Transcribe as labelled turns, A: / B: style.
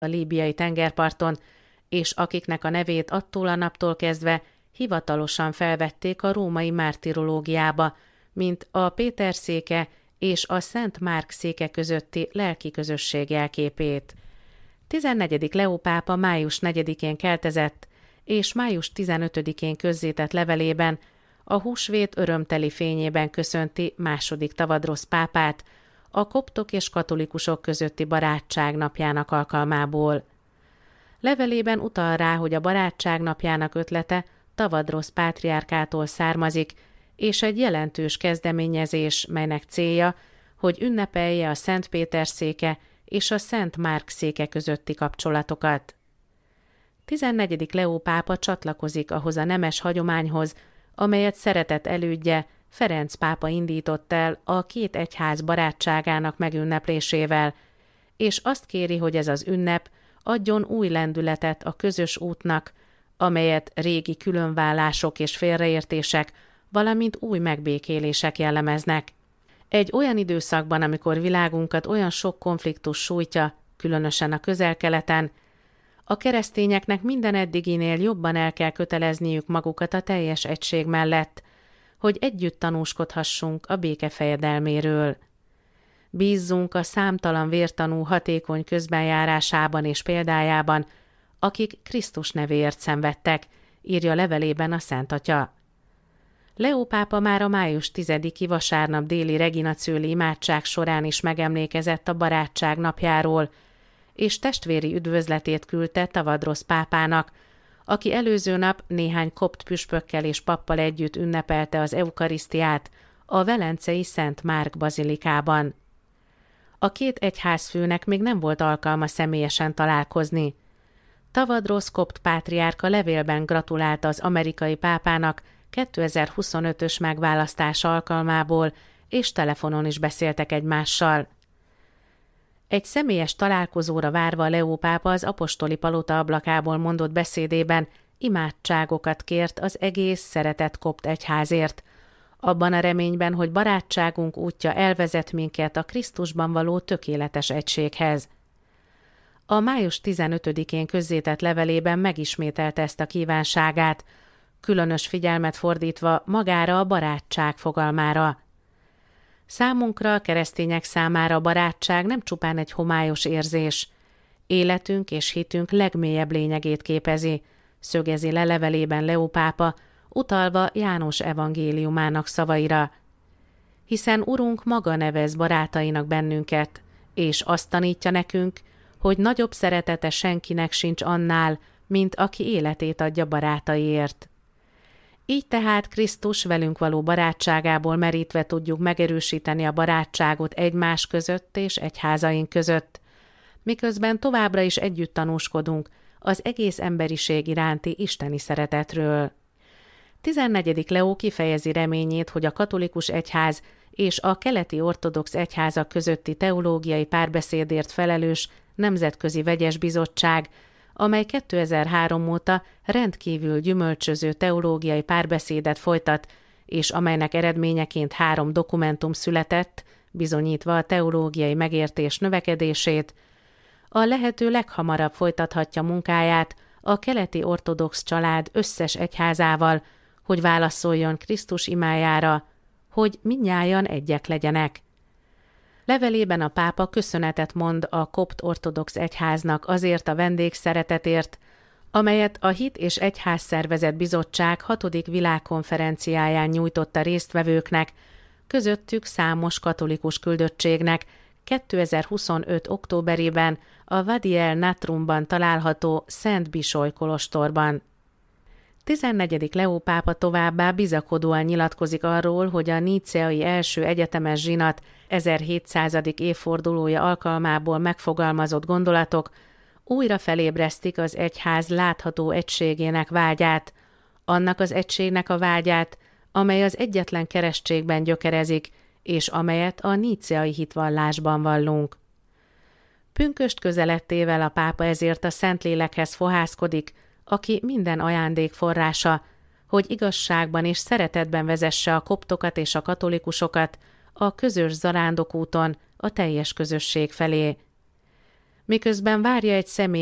A: a líbiai tengerparton, és akiknek a nevét attól a naptól kezdve hivatalosan felvették a római mártirológiába, mint a Péter széke és a Szent Márk széke közötti lelki közösség jelképét. 14. Leó pápa május 4-én keltezett, és május 15-én közzétett levelében a húsvét örömteli fényében köszönti második Tavadrosz pápát a koptok és katolikusok közötti barátság napjának alkalmából. Levelében utal rá, hogy a barátság napjának ötlete Tavadrosz pátriárkától származik, és egy jelentős kezdeményezés, melynek célja, hogy ünnepelje a Szent Péter széke és a Szent Márk széke közötti kapcsolatokat. 14. Leó pápa csatlakozik ahhoz a nemes hagyományhoz, amelyet szeretett elődje Ferenc pápa indított el a két egyház barátságának megünneplésével, és azt kéri, hogy ez az ünnep adjon új lendületet a közös útnak, amelyet régi különvállások és félreértések, valamint új megbékélések jellemeznek. Egy olyan időszakban, amikor világunkat olyan sok konfliktus sújtja, különösen a Közel-Keleten, a keresztényeknek minden eddiginél jobban el kell kötelezniük magukat a teljes egység mellett, hogy együtt tanúskodhassunk a béke fejedelméről. Bízzunk a számtalan vértanú hatékony közbenjárásában és példájában, akik Krisztus nevéért szenvedtek, írja levelében a Szent Atya. Leó pápa már a május 10-i vasárnap déli Regina Coeli imádság során is megemlékezett a barátság napjáról, és testvéri üdvözletét küldte Tavadrosz pápának, aki előző nap néhány kopt püspökkel és pappal együtt ünnepelte az eukarisztiát a velencei Szent Márk bazilikában. A két egyházfőnek még nem volt alkalma személyesen találkozni. Tavadrosz kopt pátriárka levélben gratulálta az amerikai pápának 2025-ös megválasztása alkalmából, és telefonon is beszéltek egymással. Egy személyes találkozóra várva Leó pápa az apostoli palota ablakából mondott beszédében imádságokat kért az egész szeretett kopt egyházért, abban a reményben, hogy barátságunk útja elvezet minket a Krisztusban való tökéletes egységhez. A május 15-én közzétett levelében megismételte ezt a kívánságát, különös figyelmet fordítva magára a barátság fogalmára. Számunkra, a keresztények számára a barátság nem csupán egy homályos érzés, életünk és hitünk legmélyebb lényegét képezi, szögezi le levelében Leó pápa, utalva János evangéliumának szavaira. Hiszen Urunk maga nevez barátainak bennünket, és azt tanítja nekünk, hogy nagyobb szeretete senkinek sincs annál, mint aki életét adja barátaiért. Így tehát Krisztus velünk való barátságából merítve tudjuk megerősíteni a barátságot egymás között és egyházaink között, miközben továbbra is együtt tanúskodunk az egész emberiség iránti isteni szeretetről. 14. Leó kifejezi reményét, hogy a katolikus egyház és a keleti ortodox egyházak közötti teológiai párbeszédért felelős nemzetközi vegyes bizottság, amely 2003 óta rendkívül gyümölcsöző teológiai párbeszédet folytat, és amelynek eredményeként 3 dokumentum született, bizonyítva a teológiai megértés növekedését, a lehető leghamarabb folytathatja munkáját a keleti ortodox család összes egyházával, hogy válaszoljon Krisztus imájára, hogy mindnyájan egyek legyenek. Levelében a pápa köszönetet mond a kopt ortodox egyháznak azért a vendégszeretetért, amelyet a Hit és Egyház Szervezet Bizottság 6. világkonferenciáján nyújtott a résztvevőknek, közöttük számos katolikus küldöttségnek 2025. októberében a Wadi el Natrumban található Szent Bisoly kolostorban. 14. Leó pápa továbbá bizakodóan nyilatkozik arról, hogy a níceai első egyetemes zsinat 1700. évfordulója alkalmából megfogalmazott gondolatok újra felébresztik az egyház látható egységének vágyát, annak az egységnek a vágyát, amely az egyetlen keresztségben gyökerezik, és amelyet a níceai hitvallásban vallunk. Pünkösd közelettével a pápa ezért a Szentlélekhez fohászkodik, aki minden ajándék forrása, hogy igazságban és szeretetben vezesse a koptokat és a katolikusokat a közös zarándokúton a teljes közösség felé. miközben várja egy személy